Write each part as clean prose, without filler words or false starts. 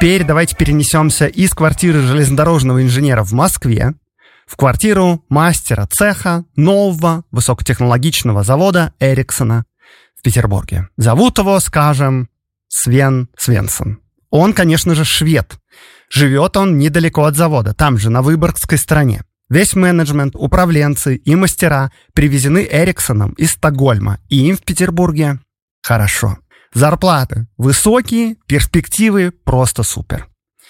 Теперь давайте перенесемся из квартиры железнодорожного инженера в Москве в квартиру мастера цеха нового высокотехнологичного завода Эриксона в Петербурге. Зовут его, скажем, Свен Свенсон. Он, конечно же, швед. Живет он недалеко от завода, там же, на Выборгской стороне. Весь менеджмент, управленцы и мастера привезены Эриксоном из Стокгольма, и им в Петербурге хорошо. Зарплаты высокие, перспективы просто супер.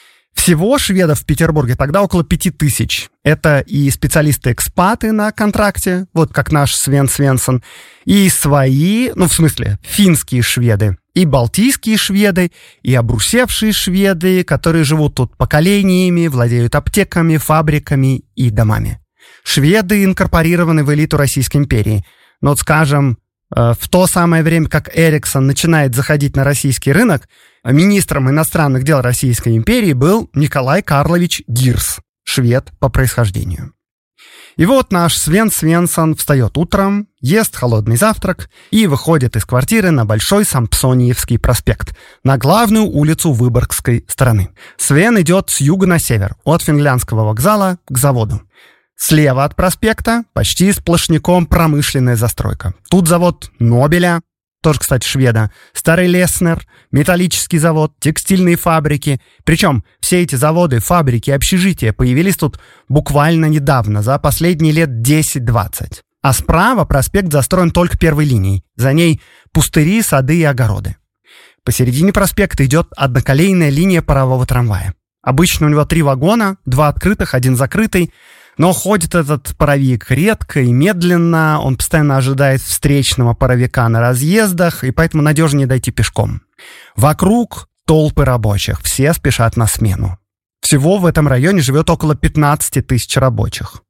Всего шведов в Петербурге тогда около 5000. Это и специалисты-экспаты на контракте, вот как наш Свен Свенсон, и свои, в смысле, финские шведы, и балтийские шведы, и обрусевшие шведы, которые живут тут поколениями, владеют аптеками, фабриками и домами. Шведы инкорпорированы в элиту Российской империи. Но, скажем, в то самое время, как Эриксон начинает заходить на российский рынок, министром иностранных дел Российской империи был Николай Карлович Гирс, швед по происхождению. И вот наш Свен Свенсон встает утром, ест холодный завтрак и выходит из квартиры на Большой Сампсониевский проспект, на главную улицу Выборгской стороны. Свен идет с юга на север, от Финляндского вокзала к заводу. Слева от проспекта почти сплошняком промышленная застройка. Тут завод Нобеля, тоже, кстати, шведа, Старый Леснер, металлический завод, текстильные фабрики. Причем все эти заводы, фабрики, общежития появились тут буквально недавно, за последние лет 10-20. А справа проспект застроен только первой линией. За ней пустыри, сады и огороды. Посередине проспекта идет одноколейная линия парового трамвая. Обычно у него 3 вагона, 2 открытых, 1 закрытый. Но ходит этот паровик редко и медленно, он постоянно ожидает встречного паровика на разъездах, и поэтому надежнее дойти пешком. Вокруг толпы рабочих, все спешат на смену. Всего в этом районе живет около 15 тысяч рабочих.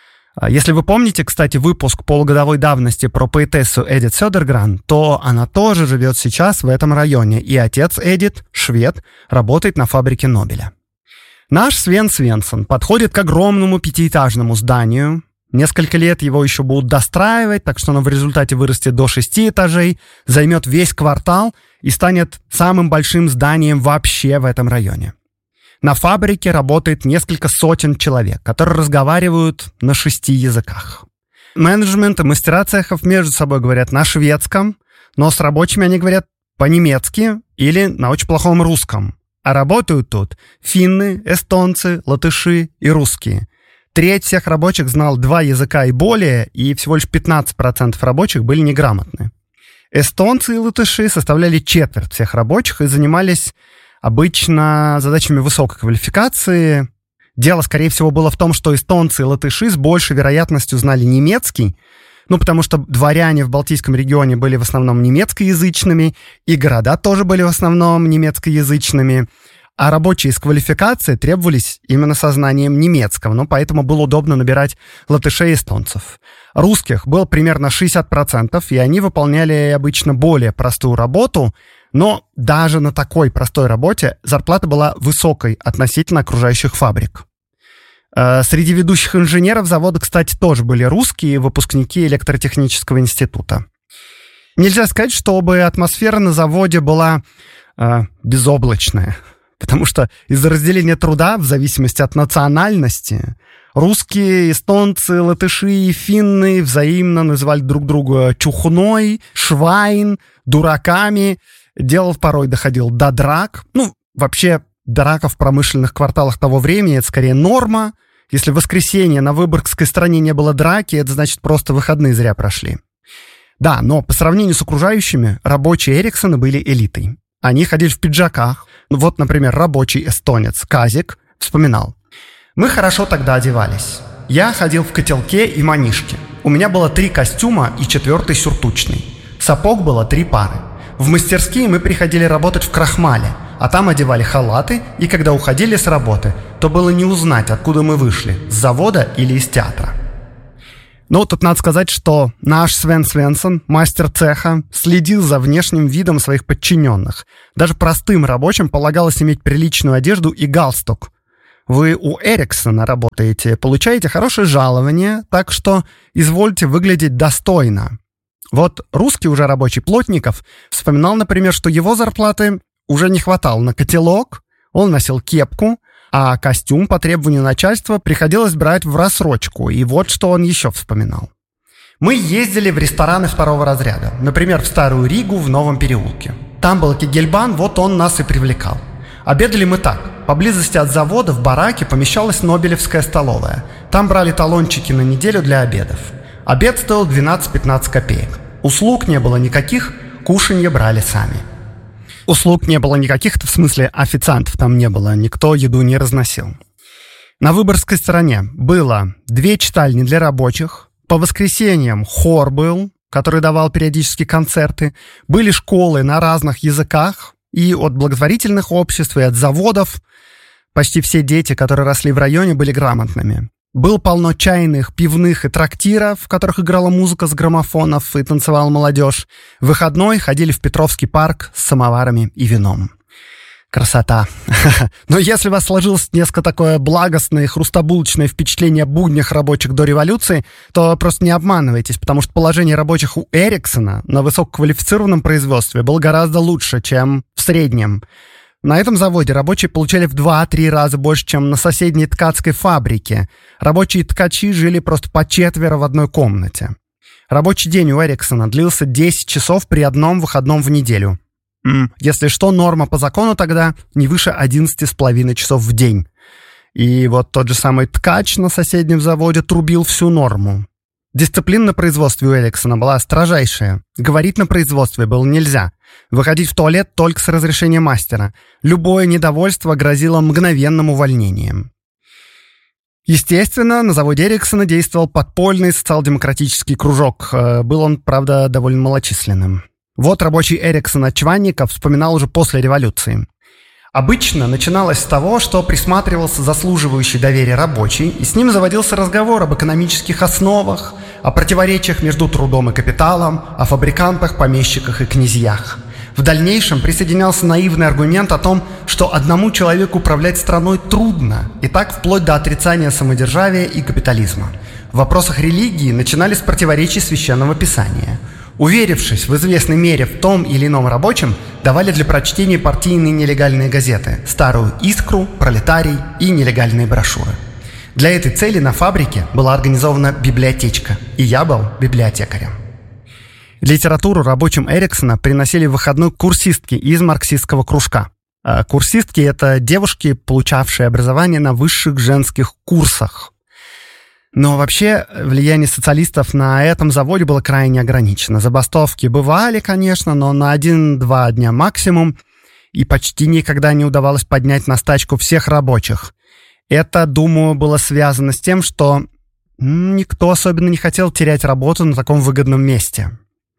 Если вы помните, кстати, выпуск полугодовой давности про поэтессу Эдит Сёдергран, то она тоже живет сейчас в этом районе, и отец Эдит, швед, работает на фабрике Нобеля. Наш Свен Свенсон подходит к огромному 5-этажному зданию. Несколько лет его еще будут достраивать, так что оно в результате вырастет до 6 этажей, займет весь квартал и станет самым большим зданием вообще в этом районе. На фабрике работает несколько сотен человек, которые разговаривают на 6 языках. Менеджмент и мастера цехов между собой говорят на шведском, но с рабочими они говорят по-немецки или на очень плохом русском. А работают тут финны, эстонцы, латыши и русские. Треть всех рабочих знал 2 языка и более, и всего лишь 15% рабочих были неграмотны. Эстонцы и латыши составляли четверть всех рабочих и занимались обычно задачами высокой квалификации. Дело, скорее всего, было в том, что эстонцы и латыши с большей вероятностью знали немецкий, потому что дворяне в Балтийском регионе были в основном немецкоязычными, и города тоже были в основном немецкоязычными, а рабочие с квалификацией требовались именно со знанием немецкого, поэтому было удобно набирать латышей и эстонцев. Русских было примерно 60%, и они выполняли обычно более простую работу, но даже на такой простой работе зарплата была высокой относительно окружающих фабрик. Среди ведущих инженеров завода, кстати, тоже были русские, выпускники электротехнического института. Нельзя сказать, чтобы атмосфера на заводе была безоблачная, потому что из-за разделения труда, в зависимости от национальности, русские, эстонцы, латыши и финны взаимно называли друг друга чухной, швайн, дураками. Дело порой доходило до драк. Вообще, драка в промышленных кварталах того времени — это скорее норма. Если в воскресенье на Выборгской стороне не было драки, это значит, просто выходные зря прошли. Да, но по сравнению с окружающими, рабочие Эриксона были элитой. Они ходили в пиджаках. Вот, например, рабочий эстонец Казик вспоминал: «Мы хорошо тогда одевались. Я ходил в котелке и манишке. У меня было 3 костюма и 4-й сюртучный. Сапог было 3 пары. В мастерские мы приходили работать в крахмале, а там одевали халаты, и когда уходили с работы, то было не узнать, откуда мы вышли, с завода или из театра». Тут надо сказать, что наш Свен Свенсон, мастер цеха, следил за внешним видом своих подчиненных. Даже простым рабочим полагалось иметь приличную одежду и галстук. Вы у Эриксона работаете, получаете хорошее жалование, так что извольте выглядеть достойно. Вот русский уже рабочий Плотников вспоминал, например, что его зарплаты уже не хватало на котелок, Он носил кепку, а костюм по требованию начальства приходилось брать в рассрочку. И вот что он еще вспоминал. «Мы ездили в рестораны второго разряда, например, в Старую Ригу в Новом переулке. Там был кегельбан, вот он нас и привлекал. Обедали мы так. Поблизости от завода в бараке помещалась Нобелевская столовая. Там брали талончики на неделю для обедов. Обед стоил 12-15 копеек. Услуг не было никаких, кушанье брали сами». Услуг не было никаких, в смысле официантов там не было, никто еду не разносил. На Выборгской стороне было 2 читальни для рабочих, по воскресеньям хор был, который давал периодически концерты, были школы на разных языках, и от благотворительных обществ, и от заводов. Почти все дети, которые росли в районе, были грамотными. Было полно чайных, пивных и трактиров, в которых играла музыка с граммофонов и танцевала молодежь. В выходной ходили в Петровский парк с самоварами и вином. Красота. Но если у вас сложилось несколько такое благостное и хрустобулочное впечатление о буднях рабочих до революции, то просто не обманывайтесь, потому что положение рабочих у Эриксона на высококвалифицированном производстве было гораздо лучше, чем в среднем. На этом заводе рабочие получали в 2-3 раза больше, чем на соседней ткацкой фабрике. Рабочие ткачи жили просто по 4 в одной комнате. Рабочий день у Эриксона длился 10 часов при одном выходном в неделю. Если что, норма по закону тогда не выше 11,5 часов в день. И вот тот же самый ткач на соседнем заводе трубил всю норму. Дисциплина на производстве у Эриксона была строжайшая. Говорить на производстве было нельзя. Выходить в туалет только с разрешения мастера. Любое недовольство грозило мгновенным увольнением. Естественно, на заводе Эриксона действовал подпольный социал-демократический кружок. Был он, правда, довольно малочисленным. Вот рабочий Эриксона Чванников вспоминал уже после революции. «Обычно начиналось с того, что присматривался заслуживающий доверия рабочий, и с ним заводился разговор об экономических основах, о противоречиях между трудом и капиталом, о фабрикантах, помещиках и князьях. В дальнейшем присоединялся наивный аргумент о том, что одному человеку управлять страной трудно, и так вплоть до отрицания самодержавия и капитализма. В вопросах религии начинались противоречия Священного Писания. Уверившись в известной мере в том или ином рабочем, давали для прочтения партийные нелегальные газеты «Старую Искру», «Пролетарий» и нелегальные брошюры. Для этой цели на фабрике была организована библиотечка, и я был библиотекарем. Литературу рабочим Эриксона приносили в выходной курсистки из марксистского кружка. А курсистки — это девушки, получавшие образование на высших женских курсах. Но вообще влияние социалистов на этом заводе было крайне ограничено. Забастовки бывали, конечно, но на 1-2 дня максимум, и почти никогда не удавалось поднять на стачку всех рабочих. Это, думаю, было связано с тем, что никто особенно не хотел терять работу на таком выгодном месте.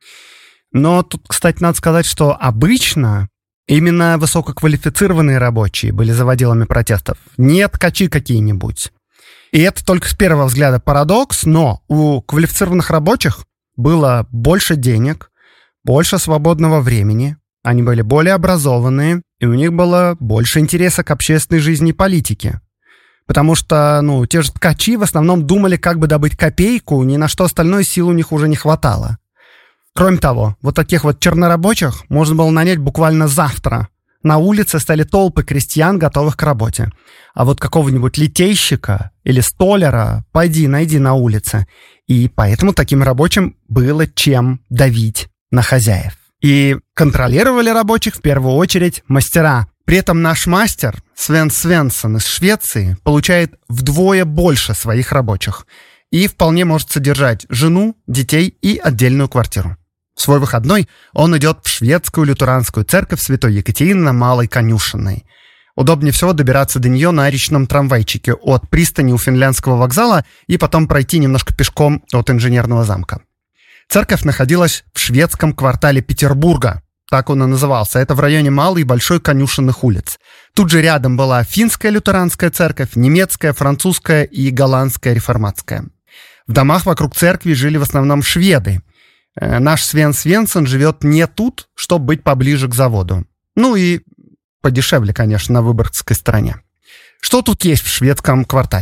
Но тут, кстати, надо сказать, что обычно именно высококвалифицированные рабочие были заводилами протестов, не ткачи какие-нибудь. И это только с первого взгляда парадокс, но у квалифицированных рабочих было больше денег, больше свободного времени, они были более образованные, и у них было больше интереса к общественной жизни и политике. Потому что, те же ткачи в основном думали, как бы добыть копейку, ни на что остальное сил у них уже не хватало. Кроме того, вот таких вот чернорабочих можно было нанять буквально завтра. На улице стали толпы крестьян, готовых к работе. А вот какого-нибудь литейщика или столяра пойди найди на улице. И поэтому таким рабочим было чем давить на хозяев. И контролировали рабочих в первую очередь мастера. При этом наш мастер, Свен Свенсон из Швеции, получает вдвое больше своих рабочих. И вполне может содержать жену, детей и отдельную квартиру. В свой выходной он идет в шведскую лютеранскую церковь Святой Екатерины на Малой Конюшенной. Удобнее всего добираться до нее на речном трамвайчике от пристани у Финляндского вокзала и потом пройти немножко пешком от Инженерного замка. Церковь находилась в шведском квартале Петербурга, так он и назывался. Это в районе Малой и Большой Конюшенных улиц. Тут же рядом была финская лютеранская церковь, немецкая, французская и голландская реформатская. В домах вокруг церкви жили в основном шведы. Наш Свен Свенсон живет не тут, чтобы быть поближе к заводу. И подешевле, конечно, на Выборгской стороне. Что тут есть в шведском квартале?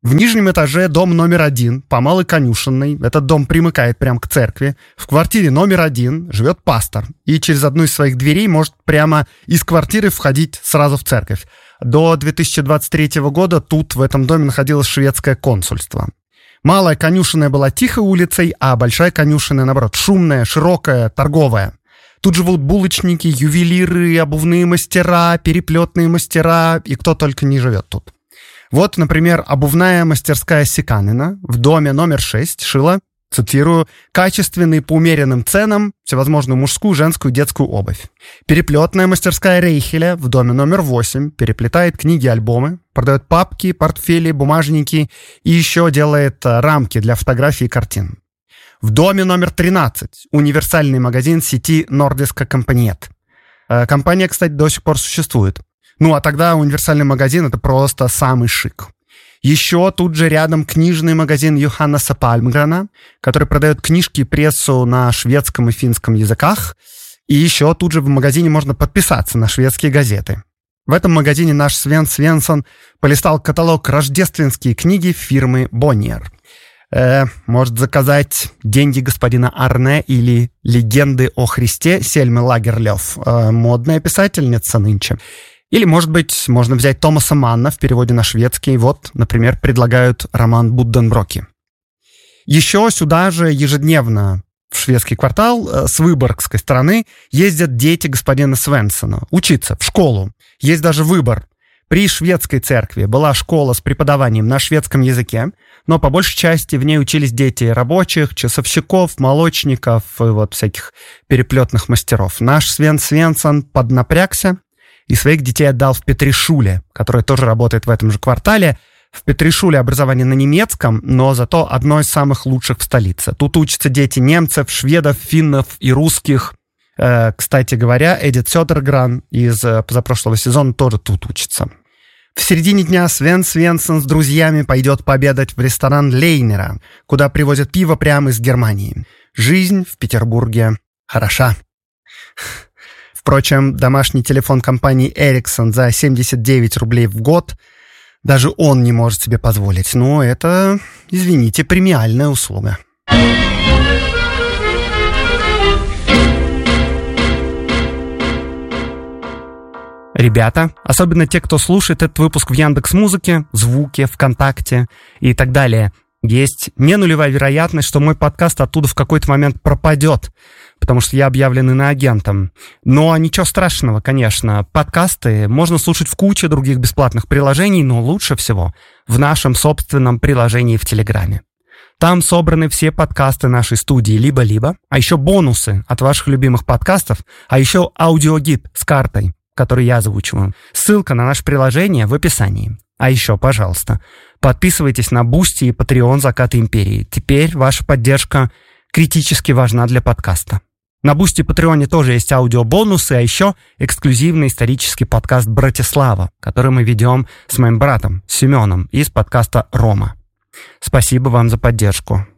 В нижнем этаже дом номер 1 по Малой Конюшенной. Этот дом примыкает прямо к церкви. В квартире номер 1 живет пастор. И через одну из своих дверей может прямо из квартиры входить сразу в церковь. До 2023 года тут, в этом доме, находилось шведское консульство. Малая Конюшенная была тихой улицей, а Большая Конюшенная, наоборот, шумная, широкая, торговая. Тут живут булочники, ювелиры, обувные мастера, переплетные мастера, и кто только не живет тут. Вот, например, обувная мастерская Сиканина в доме номер 6 шила, цитирую, «качественные по умеренным ценам всевозможную мужскую, женскую, детскую обувь». Переплетная мастерская Рейхеля в доме номер 8 переплетает книги, альбомы, продает папки, портфели, бумажники и еще делает рамки для фотографий и картин. В доме номер 13 универсальный магазин сети Nordiska Kompaniet. Компания, кстати, до сих пор существует. Ну, а тогда универсальный магазин — это просто самый шик. Еще тут же рядом книжный магазин Йоханнеса Пальмгрена, который продает книжки и прессу на шведском и финском языках. И еще тут же в магазине можно подписаться на шведские газеты. В этом магазине наш Свен Свенсон полистал каталог «Рождественские книги» фирмы Bonnier. Может заказать «Деньги господина Арне» или «Легенды о Христе» Сельмы Лагерлёв, модная писательница нынче. Или, может быть, можно взять Томаса Манна в переводе на шведский. Вот, например, предлагают роман «Будденброки». Еще сюда же ежедневно в шведский квартал с выборгской стороны ездят дети господина Свенсона учиться в школу. Есть даже выбор. При шведской церкви была школа с преподаванием на шведском языке, но по большей части в ней учились дети рабочих, часовщиков, молочников и вот всяких переплетных мастеров. Наш Свен Свенсон поднапрягся и своих детей отдал в Петришуле, которая тоже работает в этом же квартале. В Петришуле образование на немецком, но зато одно из самых лучших в столице. Тут учатся дети немцев, шведов, финнов и русских. Кстати говоря, Эдит Сёдергран из позапрошлого сезона тоже тут учится. В середине дня Свен Свенсон с друзьями пойдет пообедать в ресторан Лейнера, куда привозят пиво прямо из Германии. Жизнь в Петербурге хороша. Впрочем, домашний телефон компании Ericsson за 79 рублей в год даже он не может себе позволить. Но это, извините, премиальная услуга. Ребята, особенно те, кто слушает этот выпуск в Яндекс.Музыке, Звуке, ВКонтакте и так далее, есть не нулевая вероятность, что мой подкаст оттуда в какой-то момент пропадет, потому что я объявлен иноагентом. Но ничего страшного, конечно. Подкасты можно слушать в куче других бесплатных приложений, но лучше всего в нашем собственном приложении в Телеграме. Там собраны все подкасты нашей студии либо-либо, а еще бонусы от ваших любимых подкастов, а еще аудиогид с картой, который я озвучиваю. Ссылка на наше приложение в описании. А еще, пожалуйста, подписывайтесь на Boosty и Patreon Заката Империи. Теперь ваша поддержка критически важна для подкаста. На Boosty и Patreon тоже есть аудиобонусы, а еще эксклюзивный исторический подкаст «Братислава», который мы ведем с моим братом Семеном из подкаста «Рома». Спасибо вам за поддержку.